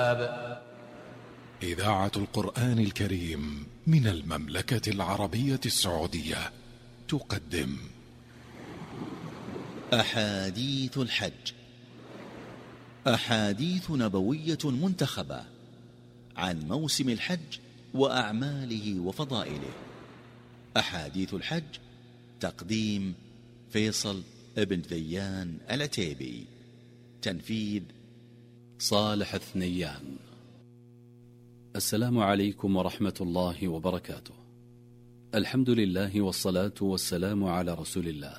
إذاعة القرآن الكريم من المملكة العربية السعودية تقدم أحاديث الحج، أحاديث نبوية منتخبة عن موسم الحج وأعماله وفضائله. أحاديث الحج، تقديم فيصل ابن ذيان العتيبي، تنفيذ صالح الثنيان. السلام عليكم ورحمة الله وبركاته. الحمد لله والصلاة والسلام على رسول الله.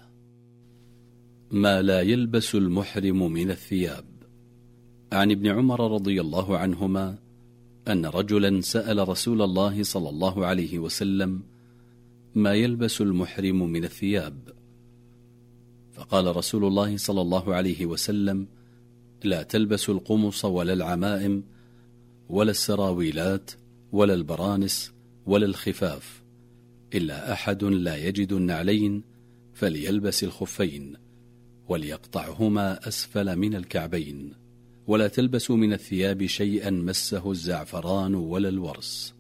ما لا يلبس المحرم من الثياب. عن ابن عمر رضي الله عنهما أن رجلا سأل رسول الله صلى الله عليه وسلم ما يلبس المحرم من الثياب، فقال رسول الله صلى الله عليه وسلم: لا تلبس القمص ولا العمائم ولا السراويلات ولا البرانس ولا الخفاف، إلا أحد لا يجد النعلين فليلبس الخفين وليقطعهما أسفل من الكعبين، ولا تلبسوا من الثياب شيئا مسه الزعفران ولا الورس.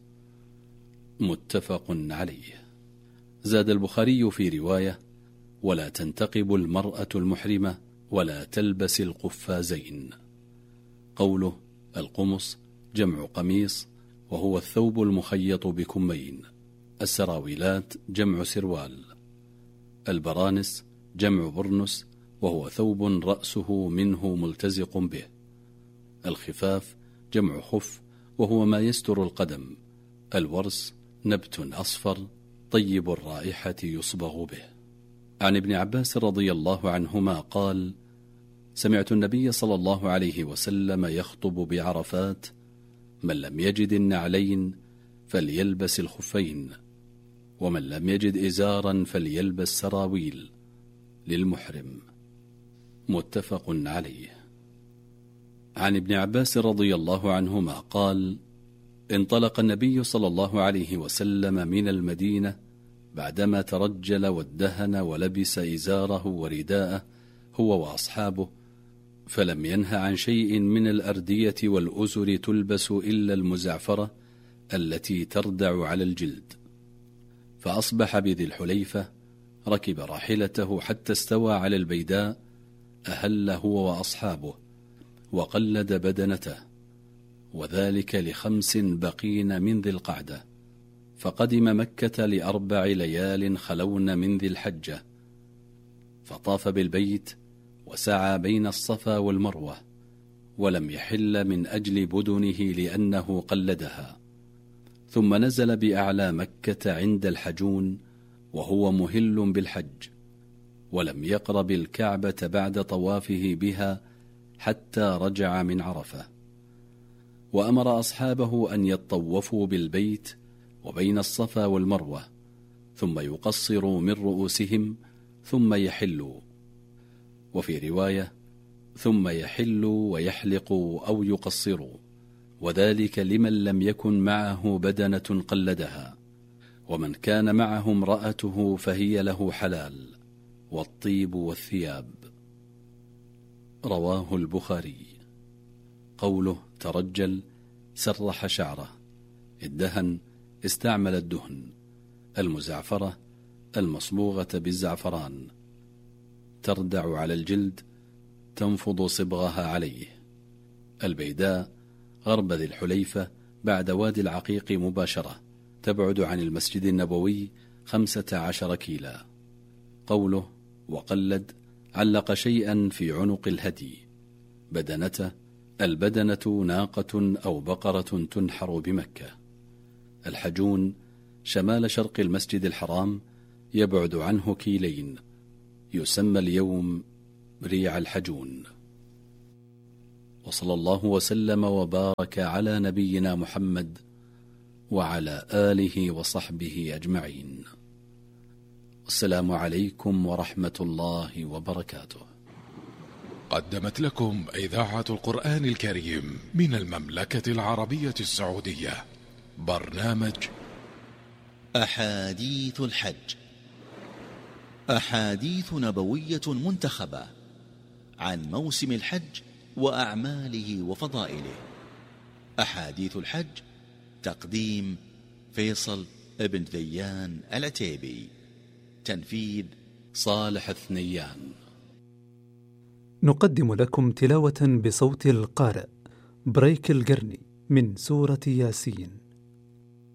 متفق عليه. زاد البخاري في رواية: ولا تنتقب المرأة المحرمة ولا تلبس القفازين. قوله القمص جمع قميص، وهو الثوب المخيط بكمين. السراويلات جمع سروال. البرانس جمع برنس، وهو ثوب رأسه منه ملتزق به. الخفاف جمع خف، وهو ما يستر القدم. الورس نبت أصفر طيب الرائحة يصبغ به. عن ابن عباس رضي الله عنهما قال: سمعت النبي صلى الله عليه وسلم يخطب بعرفات: من لم يجد النعلين فليلبس الخفين، ومن لم يجد إزارا فليلبس سراويل للمحرم. متفق عليه. عن ابن عباس رضي الله عنهما قال: انطلق النبي صلى الله عليه وسلم من المدينة بعدما ترجل وادهن ولبس إزاره ورداءه هو وأصحابه، فلم ينه عن شيء من الأردية والأزر تلبس إلا المزعفرة التي تردع على الجلد. فأصبح بذي الحليفة، ركب راحلته حتى استوى على البيداء، أهل هو وأصحابه وقلد بدنته، وذلك ل5 بقين من ذي القعدة. فقدم مكة ل4 ليال خلون من ذي الحجة، فطاف بالبيت وسعى بين الصفا والمروة، ولم يحل من أجل بدنه لأنه قلدها. ثم نزل بأعلى مكة عند الحجون وهو مهل بالحج، ولم يقرب الكعبة بعد طوافه بها حتى رجع من عرفة. وأمر أصحابه أن يطوفوا بالبيت وبين الصفا والمروة، ثم يقصروا من رؤوسهم ثم يحلوا. وفي رواية: ثم يحلوا ويحلقوا أو يقصروا، وذلك لمن لم يكن معه بدنة قلدها، ومن كان معه امرأته فهي له حلال، والطيب والثياب. رواه البخاري. قوله ترجل سرح شعره، الدهن استعمل الدهن، المزعفرة المصبوغة بالزعفران، تردع على الجلد تنفض صبغها عليه. البيداء غرب ذي الحليفة بعد وادي العقيق مباشرة، تبعد عن المسجد النبوي 15 كيلا. قوله وقلد علق شيئا في عنق الهدي. بدنته البدنة ناقة أو بقرة تنحر بمكة. الحجون شمال شرق المسجد الحرام، يبعد عنه 2 كيلين، يسمى اليوم ريع الحجون. وصلى الله وسلم وبارك على نبينا محمد وعلى آله وصحبه أجمعين. السلام عليكم ورحمة الله وبركاته. قدمت لكم إذاعة القرآن الكريم من المملكة العربية السعودية برنامج أحاديث الحج، أحاديث نبوية منتخبة عن موسم الحج وأعماله وفضائله. أحاديث الحج تقديم فيصل ابن ذيان العتيبي، تنفيذ صالح الثنيان. نقدم لكم تلاوة بصوت القارئ بريك القرني من سورة ياسين.